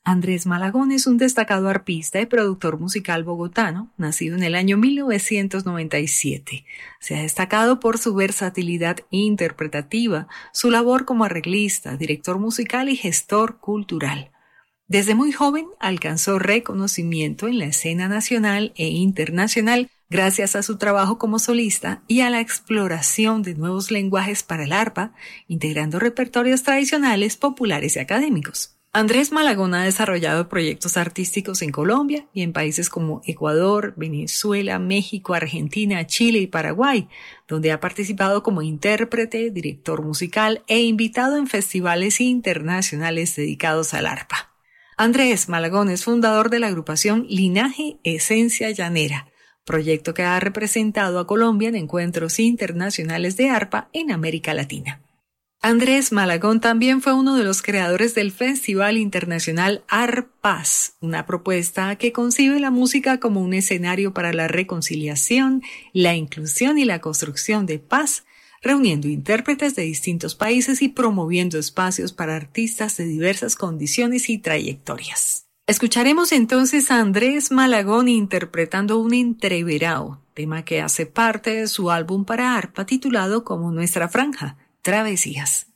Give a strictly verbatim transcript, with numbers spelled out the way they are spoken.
Andrés Malagón es un destacado arpista y productor musical bogotano, nacido en el año mil novecientos noventa y siete. Se ha destacado por su versatilidad interpretativa, su labor como arreglista, director musical y gestor cultural. Desde muy joven alcanzó reconocimiento en la escena nacional e internacional gracias a su trabajo como solista y a la exploración de nuevos lenguajes para el arpa, integrando repertorios tradicionales, populares y académicos. Andrés Malagón ha desarrollado proyectos artísticos en Colombia y en países como Ecuador, Venezuela, México, Argentina, Chile y Paraguay, donde ha participado como intérprete, director musical e invitado en festivales internacionales dedicados al arpa. Andrés Malagón es fundador de la agrupación Linaje Esencia Llanera, proyecto que ha representado a Colombia en encuentros internacionales de arpa en América Latina. Andrés Malagón también fue uno de los creadores del Festival Internacional Arpaz, una propuesta que concibe la música como un escenario para la reconciliación, la inclusión y la construcción de paz, reuniendo intérpretes de distintos países y promoviendo espacios para artistas de diversas condiciones y trayectorias. Escucharemos entonces a Andrés Malagón interpretando un entreverado, tema que hace parte de su álbum para arpa titulado como Nuestra Franja, Travesías.